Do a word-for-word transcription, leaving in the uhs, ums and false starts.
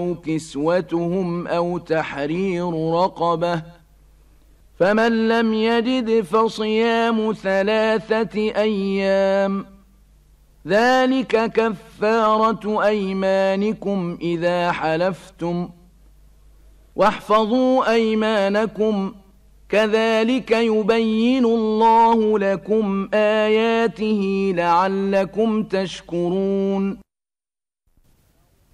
أو كسوتهم أو تحرير رقبة، فمن لم يجد فصيام ثلاثة أيام، ذلك كفارة أيمانكم إذا حلفتم، واحفظوا أيمانكم، كذلك يبين الله لكم آياته لعلكم تشكرون.